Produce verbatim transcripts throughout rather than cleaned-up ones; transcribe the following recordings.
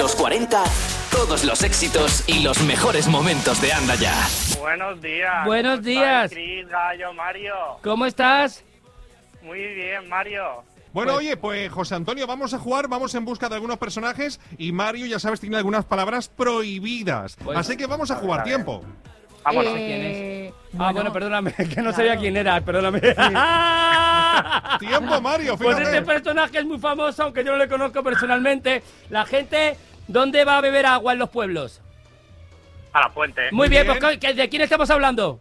los cuarenta, todos los éxitos y los mejores momentos de Anda Ya. Buenos días. Buenos días. Cris, Gallo, Mario. ¿Cómo estás? Muy bien, Mario. Bueno, Pues- oye, pues José Antonio, vamos a jugar, vamos en busca de algunos personajes y Mario, ya sabes, tiene algunas palabras prohibidas. Pues- Así que vamos a jugar, a ver. tiempo. Vámonos. Eh, Ah, bueno, bueno, perdóname, que no claro. sabía quién era, perdóname. Tiempo, Mario, Pues fíjate. este personaje es muy famoso, aunque yo no le conozco personalmente. La gente, ¿dónde va a beber agua en los pueblos? A la fuente. Muy, Muy bien, bien. pues ¿de quién estamos hablando?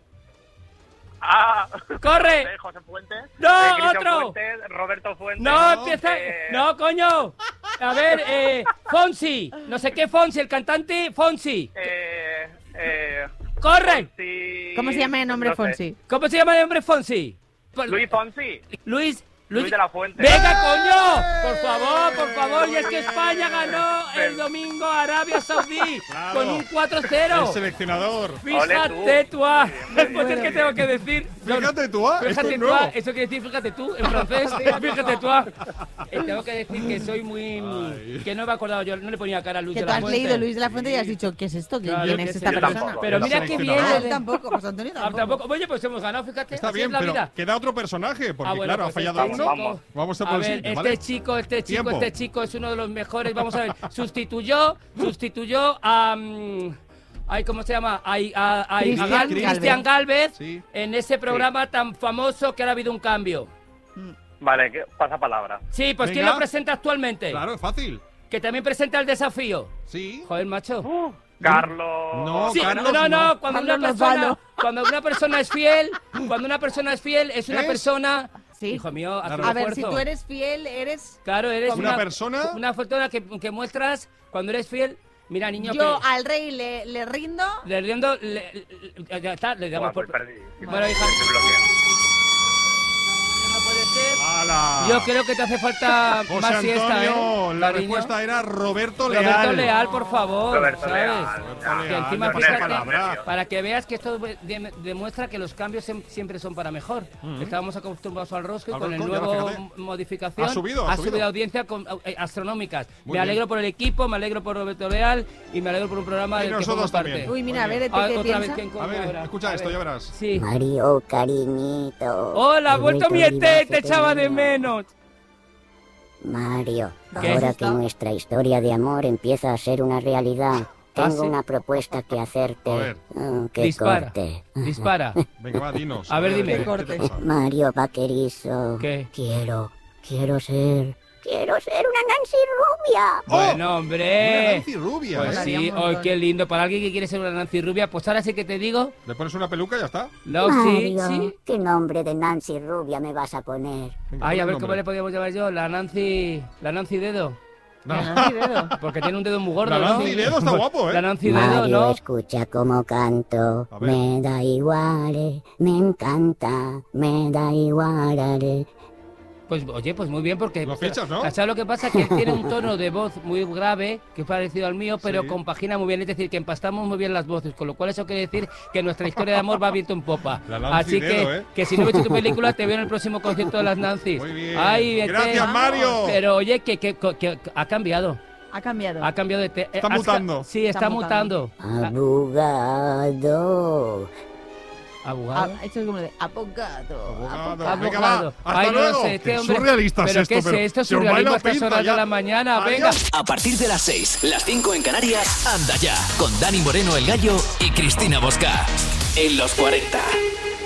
Ah, ¡Corre! José, José Fuentes. ¡No, Eh, Cristian otro! Fuentes, Roberto Fuentes. No, empieza. eh, No, coño. A ver, eh, Fonsi. No sé qué Fonsi, el cantante Fonsi. Eh, eh, ¡Corre! Fonsi- ¿Cómo se llama el nombre no sé. Fonsi? ¿Cómo se llama el hombre Fonsi? Por- Luis Fonsi. Luis. Luis de la Fuente. ¡Venga, coño! Por favor, por favor. Y es que España ganó el Pero- domingo a Arabia Saudí Claro. con un cuatro cero. El seleccionador. Fíjate tú. ah. Muy bien, muy bien. Pues es que tengo que decir. Fíjate tú, ah, esto Fíjate es tú, ah, nuevo. eso quiere decir fíjate tú en francés. Fíjate tú. ah. Eh, Tengo que decir que soy muy. Ay. Que no me he acordado yo, no le ponía cara a Luis Que de tú la has Fuente. leído Luis de la Fuente y has dicho, ¿qué es esto? ¿Quién, Claro, quién que es sí, esta yo persona? tampoco. Pero El mira qué bien. seleccionador. Ah, él tampoco, José Antonio Ah, tampoco. tampoco. Oye, pues hemos ganado, fíjate. Está así bien, es la pero vida. queda otro personaje, porque Ah, bueno, claro, ha pues fallado este uno. chico- Vamos a A por el ver, siguiente, este ¿vale? chico, este chico, Tiempo. este chico es uno de los mejores. Vamos a ver, sustituyó, sustituyó a. mm, ay, ¿cómo se llama? A, a- a- a Cristian Gal- Galvez. Cristian Galvez Sí. en ese programa tan famoso que ahora ha habido un cambio. Vale, que pasa palabra. Sí, pues ¿quién Venga. lo presenta actualmente? Claro, es fácil. Que también presenta el desafío. Sí. Joder, macho. Uh, Carlos. No, Sí, Carlos, no, no, no. cuando Carlos una persona, Lozano. cuando una persona es fiel, cuando una persona es fiel, es una ¿Es? persona. Sí. Hijo mío, haz Claro. un A ver, si esfuerzo. tú eres fiel, eres... Claro, eres ¿Una persona? Una persona que, que muestras cuando eres fiel. Mira, niño, Yo que al rey le, le rindo... le riendo, le, le- ya está, le damos Buah, por. pues perdí. Bueno, hija, Me bloqueo. no puede ser. ¡Hala! Yo creo que te hace falta José más siesta, Antonio, ¿eh? la cariño? respuesta era Roberto Leal. Roberto Leal, por favor, Roberto ¿sabes? Leal. Roberto Ya, Leal, Que encima me pone fíjate, palabra. para que veas que esto de- demuestra que los cambios sem- siempre son para mejor. Estábamos acostumbrados al rosco y Al con el rosco, y ahora nuevo fíjate. modificación Ha subido, ha subido. audiencia con, eh, astronómicas. Muy me bien. alegro por el equipo, me alegro por Roberto Leal y me alegro por un programa Y del que formo nosotros parte. también. Uy, mira, a Muy ver, ¿este Ah, qué otra vez, piensa? ¿quién A coño ver, ahora? escucha A esto, ver. ya verás. Sí. Mario, cariñito. Hola, ha vuelto mi E T, Roberto te echaba de Leal. menos. Mario, ¿Qué? ahora que nuestra historia de amor empieza a ser una realidad, tengo sí? una propuesta que hacerte. A ver. Oh, que Dispara. corte. Dispara. Venga, va, dinos. A ver, dime. ¿qué Que te corte. pasa? Mario Vaquerizo. ¿Qué? Quiero, quiero ser, quiero ser una Nancy rubia. Bueno, Una hombre. Nancy rubia, Pues ¿eh? Molaría sí, un hoy montón. qué lindo. Para alguien que quiere ser una Nancy rubia, pues ahora sí que te digo. Le pones una peluca y ya está. No, sí, Mario, sí. ¿qué nombre de Nancy rubia me vas a poner? Venga, Ay, pon a el ver cómo nombre. le podíamos llamar yo. La Nancy. La Nancy Dedo. No. Nancy Dedo. Porque tiene un dedo muy gordo, La ¿no? Nancy Dedo está guapo, ¿eh? La Nancy Dedo, Mario, ¿no? escucha cómo canto. A ver. Me da igual, eh, me encanta, me da igual. eh. Pues oye, pues muy bien, porque. Lo fichas, ¿no? ¿Sabes lo que pasa? Que él tiene un tono de voz muy grave, que es parecido al mío, pero Sí. compagina muy bien. Es decir, que empastamos muy bien las voces, con lo cual eso quiere decir que nuestra historia de amor va viento en popa. La Nancy Así Dedo, que, ¿eh? que si no he visto tu película, te veo en el próximo concierto de las Nancy's. Muy bien. Ay, vete. Gracias, Mario. Pero oye, que, que, que- que ha cambiado. Ha cambiado. Ha cambiado de... te- Está has ca- mutando. Sí, está, Está mutando. Abogado. Abogado. Ah, esto es como de abogado. Abogado. abogado. Venga, va. Abogado. Hasta Ay, no luego. sé, este Qué hombre- surrealista es ¿Pero esto, qué es pero esto? se os va la Surrealismo a estas pinza horas ya. de la mañana. Adiós. Venga. A partir de las seis, las cinco en Canarias, Anda Ya, con Dani Moreno el Gallo y Cristina Bosca. En los cuarenta.